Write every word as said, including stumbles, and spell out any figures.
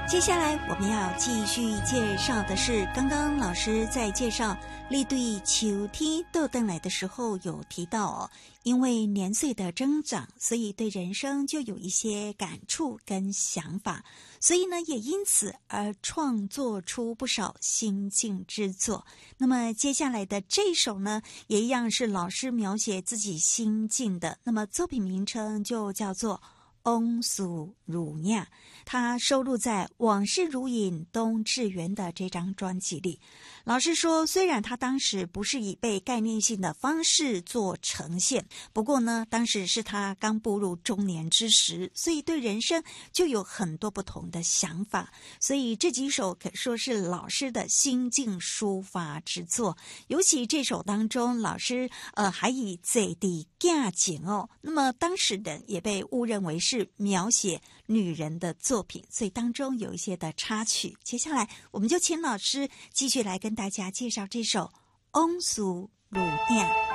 接下来我们要继续介绍的是，刚刚老师在介绍立对秋天豆灯来的时候有提到哦，因为年岁的增长，所以对人生就有一些感触跟想法，所以呢也因此而创作出不少心境之作。那么接下来的这首呢，也一样是老师描写自己心境的，那么作品名称就叫做往事如影，它收录在《往事如影》冬至元的这张专辑里。老师说，虽然他当时不是以被概念性的方式做呈现，不过呢，当时是他刚步入中年之时，所以对人生就有很多不同的想法。所以这几首可说是老师的心境抒发之作。尤其这首当中，老师呃还以坐地架景哦，那么当时的也被误认为是描写女人的作品，所以当中有一些的插曲。接下来我们就请老师继续来跟大家介绍这首《往事如影》。